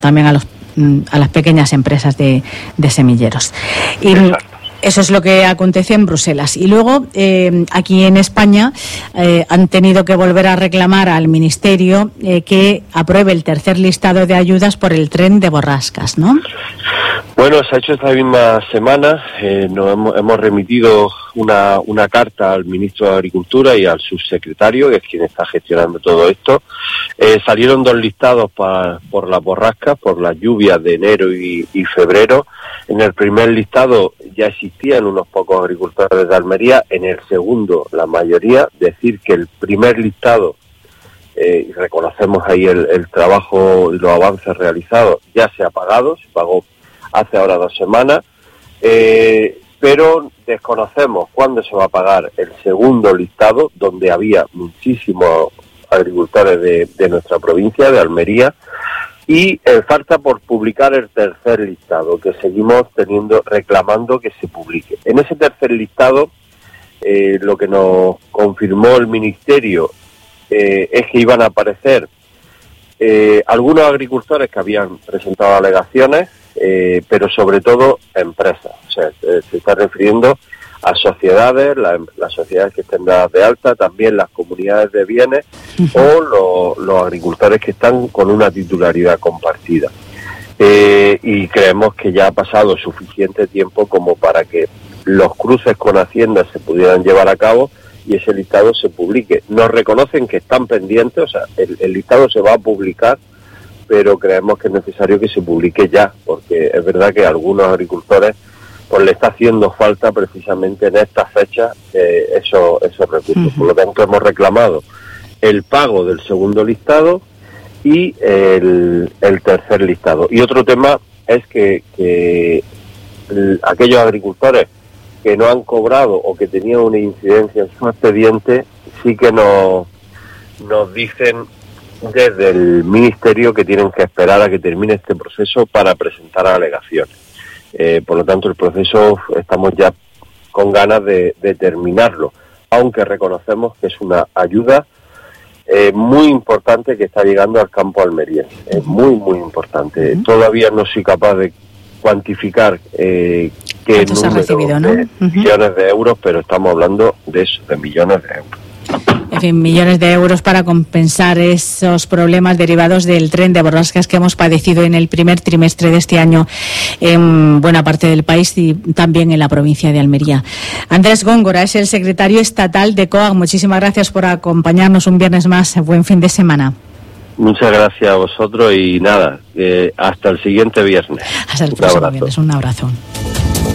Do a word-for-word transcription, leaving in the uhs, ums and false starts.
también a los a las pequeñas empresas de, de semilleros. Y Exacto. Eso es lo que acontece en Bruselas. Y luego, eh, aquí en España, eh, han tenido que volver a reclamar al Ministerio eh, que apruebe el tercer listado de ayudas por el tren de Borrascas, ¿no? Bueno, se ha hecho esta misma semana. Eh, nos hemos, hemos remitido una, una carta al ministro de Agricultura y al subsecretario, que es quien está gestionando todo esto. Eh, salieron dos listados pa, por las borrascas, por las lluvias de enero y, y febrero. En el primer listado ya existían unos pocos agricultores de Almería, en el segundo la mayoría. Decir que el primer listado, eh, y reconocemos ahí el, el trabajo y los avances realizados, ya se ha pagado, se pagó hace ahora dos semanas, eh, pero desconocemos cuándo se va a pagar el segundo listado, donde había muchísimos agricultores de, de nuestra provincia, de Almería, y eh, falta por publicar el tercer listado, que seguimos teniendo reclamando que se publique. En ese tercer listado, eh, lo que nos confirmó el Ministerio eh, es que iban a aparecer eh, algunos agricultores que habían presentado alegaciones, eh, pero sobre todo empresas. O sea, eh, se está refiriendo a sociedades, la, las sociedades que estén dadas de alta, también las comunidades de bienes uh-huh. o lo, los agricultores que están con una titularidad compartida. Eh, y creemos que ya ha pasado suficiente tiempo como para que los cruces con Hacienda se pudieran llevar a cabo y ese listado se publique. Nos reconocen que están pendientes, o sea, el, el listado se va a publicar, pero creemos que es necesario que se publique ya, porque es verdad que algunos agricultores pues le está haciendo falta precisamente en esta fecha eh, esos, esos recursos. Uh-huh. Por lo tanto, hemos reclamado el pago del segundo listado y el, el tercer listado. Y otro tema es que, que el, aquellos agricultores que no han cobrado o que tenían una incidencia en su expediente, sí que nos, nos dicen desde el Ministerio que tienen que esperar a que termine este proceso para presentar alegaciones. Eh, por lo tanto, el proceso estamos ya con ganas de, de terminarlo, aunque reconocemos que es una ayuda eh, muy importante que está llegando al campo almeriense. Es muy, muy importante. Uh-huh. Todavía no soy capaz de cuantificar eh, qué número ha recibido, ¿no? de uh-huh. millones de euros, pero estamos hablando de eso, de millones de euros. En fin, millones de euros para compensar esos problemas derivados del tren de borrascas que hemos padecido en el primer trimestre de este año en buena parte del país y también en la provincia de Almería. Andrés Góngora es el secretario estatal de C O A G. Muchísimas gracias por acompañarnos un viernes más. Buen fin de semana. Muchas gracias a vosotros y nada, eh, hasta el siguiente viernes. Hasta el próximo viernes. Un abrazo.